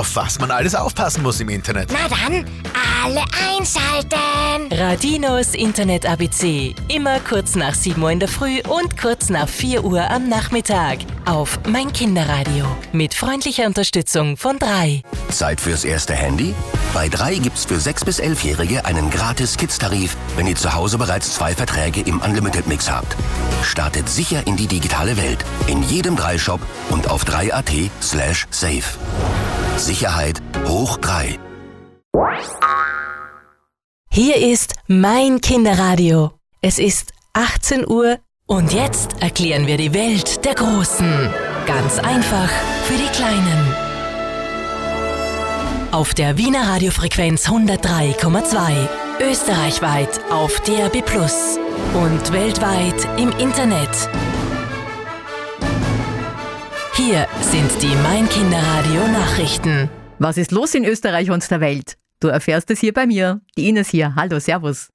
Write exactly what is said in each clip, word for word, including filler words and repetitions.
auf was man alles aufpassen muss im Internet. Na dann, alle einschalten! Radinos Internet-A B C. Immer kurz nach sieben Uhr in der Früh und kurz nach vier Uhr am Nachmittag. Auf Mein Kinderradio. Mit freundlicher Unterstützung von drei. Zeit fürs erste Handy? Bei drei gibt's für sechs- bis elfjährige einen gratis Kids-Tarif, wenn ihr zu Hause bereits zwei Verträge im Unlimited-Mix habt. Startet sicher in die digitale Welt. In jedem drei-Shop und auf drei punkt at slash safe. Sicherheit hoch drei. Hier ist Mein Kinderradio. Es ist achtzehn Uhr und jetzt erklären wir die Welt der Großen. Ganz einfach für die Kleinen. Auf der Wiener Radiofrequenz hundertdrei Komma zwei, österreichweit auf D A B plus und weltweit im Internet. Hier sind die Mein Kinderradio Nachrichten. Was ist los in Österreich und der Welt? Du erfährst es hier bei mir. Die Ines hier. Hallo, servus.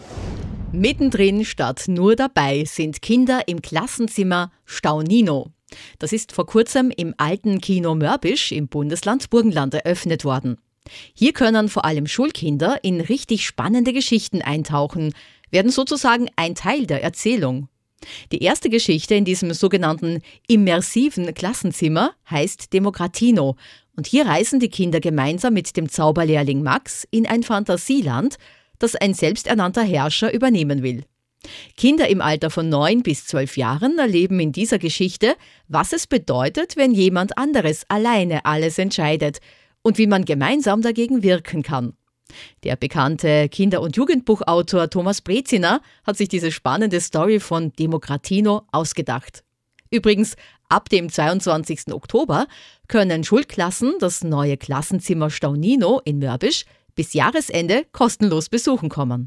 Mittendrin statt nur dabei sind Kinder im Klassenzimmer Staunino. Das ist vor kurzem im alten Kino Mörbisch im Bundesland Burgenland eröffnet worden. Hier können vor allem Schulkinder in richtig spannende Geschichten eintauchen, werden sozusagen ein Teil der Erzählung. Die erste Geschichte in diesem sogenannten immersiven Klassenzimmer heißt Demokratino. Und hier reisen die Kinder gemeinsam mit dem Zauberlehrling Max in ein Fantasieland, das ein selbsternannter Herrscher übernehmen will. Kinder im Alter von neun bis zwölf Jahren erleben in dieser Geschichte, was es bedeutet, wenn jemand anderes alleine alles entscheidet und wie man gemeinsam dagegen wirken kann. Der bekannte Kinder- und Jugendbuchautor Thomas Breziner hat sich diese spannende Story von Demokratino ausgedacht. Übrigens, ab dem zweiundzwanzigsten Oktober können Schulklassen das neue Klassenzimmer Staunino in Mörbisch bis Jahresende kostenlos besuchen kommen.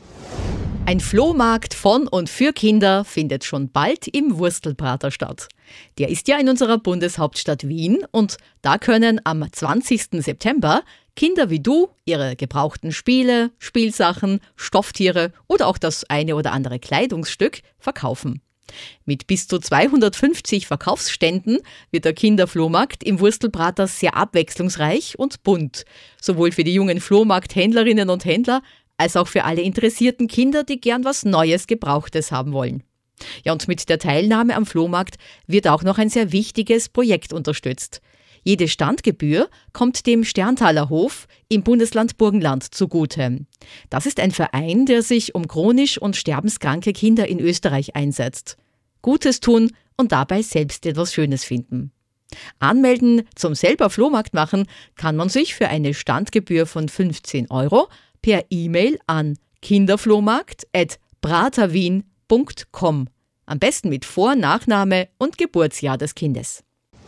Ein Flohmarkt von und für Kinder findet schon bald im Wurstelprater statt. Der ist ja in unserer Bundeshauptstadt Wien und da können am zwanzigsten September Kinder wie du ihre gebrauchten Spiele, Spielsachen, Stofftiere oder auch das eine oder andere Kleidungsstück verkaufen. Mit bis zu zweihundertfünfzig Verkaufsständen wird der Kinderflohmarkt im Wurstelprater sehr abwechslungsreich und bunt. Sowohl für die jungen Flohmarkthändlerinnen und Händler als auch für alle interessierten Kinder, die gern was Neues, Gebrauchtes haben wollen. Ja, und mit der Teilnahme am Flohmarkt wird auch noch ein sehr wichtiges Projekt unterstützt. Jede Standgebühr kommt dem Sterntaler Hof im Bundesland Burgenland zugute. Das ist ein Verein, der sich um chronisch und sterbenskranke Kinder in Österreich einsetzt. Gutes tun und dabei selbst etwas Schönes finden. Anmelden zum selber Flohmarkt machen kann man sich für eine Standgebühr von fünfzehn Euro per E-Mail an kinderflohmarkt at praterwien punkt com. Am besten mit Vor-, Nachname und Geburtsjahr des Kindes.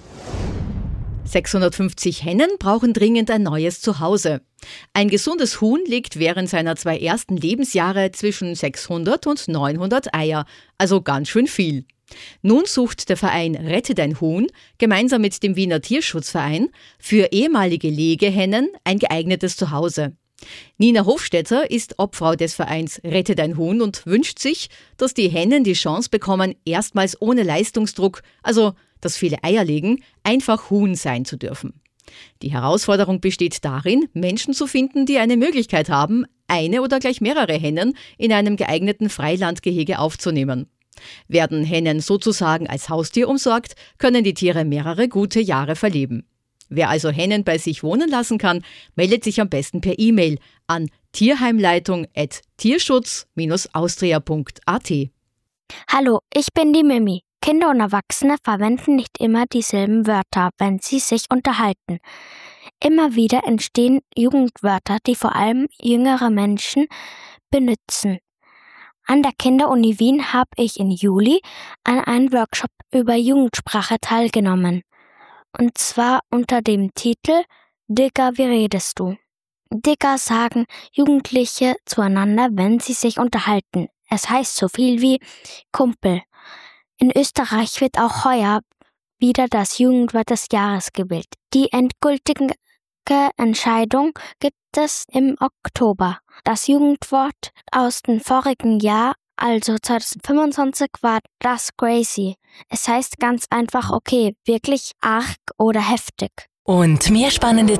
sechshundertfünfzig Hennen brauchen dringend ein neues Zuhause. Ein gesundes Huhn legt während seiner zwei ersten Lebensjahre zwischen sechshundert und neunhundert Eier, also ganz schön viel. Nun sucht der Verein Rette dein Huhn gemeinsam mit dem Wiener Tierschutzverein für ehemalige Legehennen ein geeignetes Zuhause. Nina Hofstetter ist Obfrau des Vereins Rette dein Huhn und wünscht sich, dass die Hennen die Chance bekommen, erstmals ohne Leistungsdruck, also das viele Eier legen, einfach Huhn sein zu dürfen. Die Herausforderung besteht darin, Menschen zu finden, die eine Möglichkeit haben, eine oder gleich mehrere Hennen in einem geeigneten Freilandgehege aufzunehmen. Werden Hennen sozusagen als Haustier umsorgt, können die Tiere mehrere gute Jahre verleben. Wer also Hennen bei sich wohnen lassen kann, meldet sich am besten per E-Mail an tierheimleitung at tierschutz austria punkt at. Hallo, ich bin die Mimi. Kinder und Erwachsene verwenden nicht immer dieselben Wörter, wenn sie sich unterhalten. Immer wieder entstehen Jugendwörter, die vor allem jüngere Menschen benutzen. An der Kinderuni Wien habe ich im Juli an einem Workshop über Jugendsprache teilgenommen. Und zwar unter dem Titel »Digga, wie redest du?« Digga sagen Jugendliche zueinander, wenn sie sich unterhalten. Es heißt so viel wie Kumpel. In Österreich wird auch heuer wieder das Jugendwort des Jahres gewählt. Die endgültige Entscheidung gibt es im Oktober. Das Jugendwort aus dem vorigen Jahr, also zweitausendfünfundzwanzig, war das crazy. Es heißt ganz einfach okay, wirklich arg oder heftig. Und mehr spannende